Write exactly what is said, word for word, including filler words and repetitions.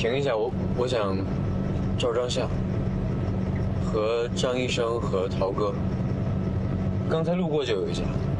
停一下，我我想照张相，和张医生和陶哥。刚才路过就有一家。